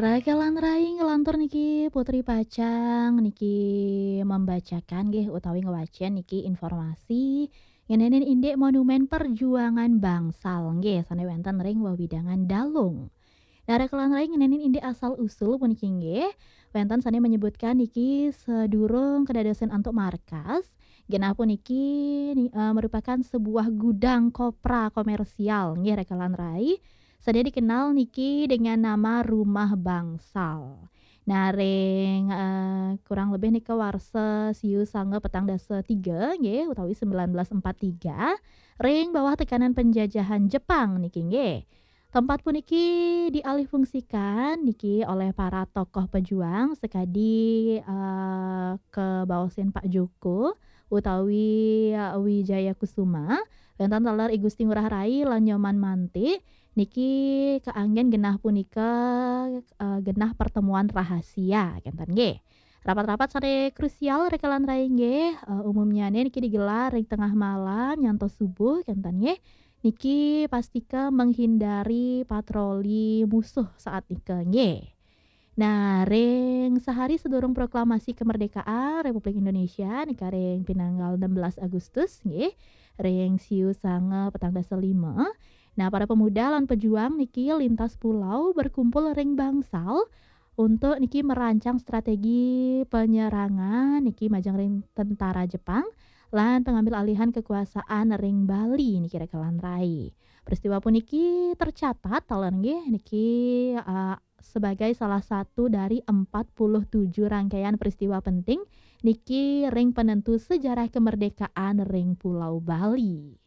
Rakelan raing ngelantur niki Putri Pacang niki membacakan nggih utawi ngewacen niki informasi ngenenen indek Monumen Perjuangan Bangsal nggih sane wonten ring wewidangan Dalung. Nah, Rakelan raing ngenenen indek asal usul puniki nggih wonten sane menyebutkan niki sedurung kedadosan antuk markas genah puniki merupakan sebuah gudang kopra komersial nggih Rakelan rai. Saya dikenal niki dengan nama Rumah Bangsal. Nah, ring kurang lebih nika warsa siu sanga petang dasa tiga nggih utawi 1943 ring bawah tekanan penjajahan Jepang niki nggih. Tempat puniki dialihfungsikan niki oleh para tokoh pejuang sekadi ke bawasan Pak Joko utawi Wijaya Kusuma. Wonten taler I Gusti Ngurah Rai lan Nyoman Mantik niki keanggen genah punika genah pertemuan rahasia kinten nggih. Rapat-rapat sare krusial Rakelan rai nggih umumnya niki digelar ring tengah malam nyantos subuh kinten nggih. Niki pastika menghindari patroli musuh saat nika nggih. Nah, ring sehari sedurung proklamasi kemerdekaan Republik Indonesia nika ring pinanggal 16 Agustus nggih. Ring siu sanga petang dasa lima. Nah, para pemuda lan pejuang niki lintas pulau berkumpul ring Bangsal untuk niki merancang strategi penyerangan niki majang ring tentara Jepang lan pengambil alihan kekuasaan ring Bali niki Rakelan rai. Peristiwa puniki tercatat taler nggih niki sebagai salah satu dari 47 rangkaian peristiwa penting niki ring penentu sejarah kemerdekaan ring Pulau Bali.